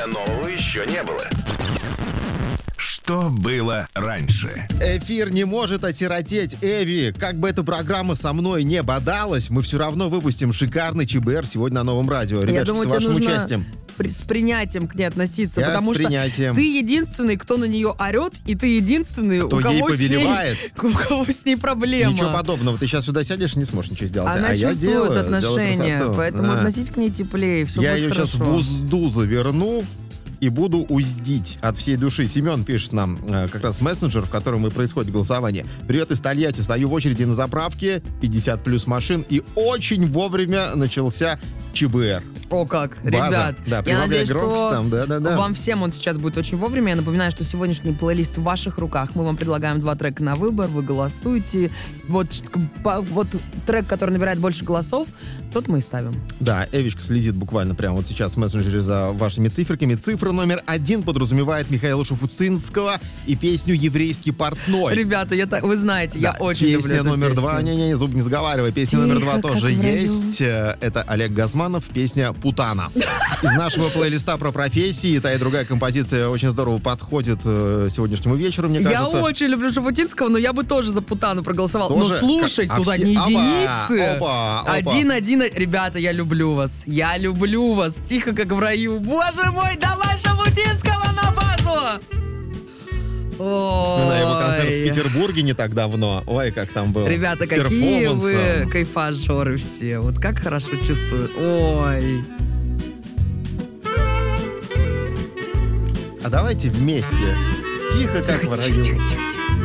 когда нового еще не было. Что было раньше? Эфир не может осиротеть, Эви. Как бы эта программа со мной не бодалась, мы все равно выпустим шикарный ЧБР сегодня на Новом радио. Ребятушки, с вашим участием. С принятием к ней относиться, Я потому с что принятием. ты единственный, кто на нее орет, и ты единственный, Кто у ей кого повелевает. у кого с ней проблема. Ничего подобного. Ты сейчас сюда сядешь и не сможешь ничего сделать. Она а я чувствует делаю отношения, красоту. поэтому Да. относись к ней теплее, все Я будет ее хорошо. сейчас в узду заверну и буду уздить от всей души. Семен пишет нам как раз мессенджер, в котором и происходит голосование. Привет из Тольятти. Стою в очереди на заправке, 50 плюс машин, и очень вовремя начался ЧБР. О как, База. ребят, Да, я прибавляй надеюсь, громкость что там, да. вам всем он сейчас будет очень вовремя. Я напоминаю, что сегодняшний плейлист в ваших руках. Мы вам предлагаем 2 трека на выбор, вы голосуете. Вот трек, который набирает больше голосов, тот мы и ставим. Да, Эвичка следит буквально прямо вот сейчас в мессенджере за вашими циферками. Цифра номер 1 подразумевает Михаила Шуфутинского и песню «Еврейский портной». Ребята, вы знаете, я очень люблю Песня эту номер песню. 2, не, зуб не заговаривай. Песня Тихо, номер 2 как тоже в раю. есть. Это Олег Газманов, песня «Путана». Из нашего плейлиста про профессии та и другая композиция очень здорово подходит сегодняшнему вечеру, мне кажется. Я очень люблю Шафутинского, но я бы тоже за Путану проголосовал. Тоже? Но слушай, А туда все- не Опа, единицы. опа. 1-1. Ребята, я люблю вас. Я люблю вас. Тихо, как в раю. Боже мой, давай Шафутинского на базу! Вспоминаю его концерт в Ой. Петербурге не так давно. Ой, как там было. Ребята, С какие вы перформансом. кайфажоры все. Вот как хорошо чувствую. Ой. А давайте вместе. Тихо, как в раю. Тихо.